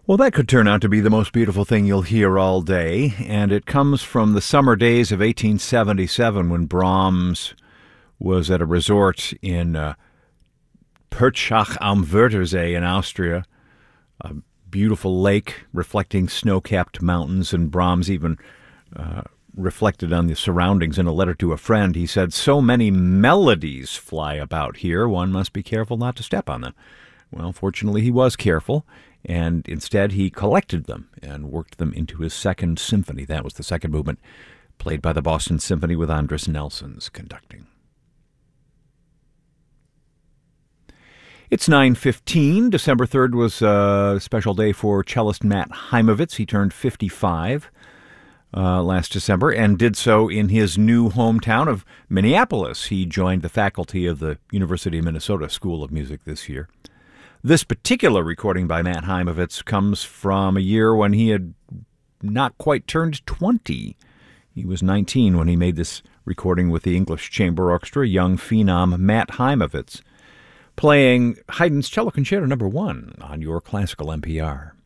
Well, that could turn out to be the most beautiful thing you'll hear all day, and it comes from the summer days of 1877 when Brahms was at a resort in Pertschach am Wörthersee in Austria, a beautiful lake reflecting snow-capped mountains, and Brahms even reflected on the surroundings in a letter to a friend. He said, "So many melodies fly about here, one must be careful not to step on them." Well, fortunately, he was careful, and instead he collected them and worked them into his second symphony. That was the second movement, played by the Boston Symphony with Andris Nelsons conducting. It's 9:15. December 3rd was a special day for cellist Matt Heimovitz. He turned 55 last December and did so in his new hometown of Minneapolis. He joined the faculty of the University of Minnesota School of Music this year. This particular recording by Matt Heimovitz comes from a year when he had not quite turned 20. He was 19 when he made this recording with the English Chamber Orchestra, young phenom Matt Heimovitz, playing Haydn's Cello Concerto No. 1 on your Classical NPR.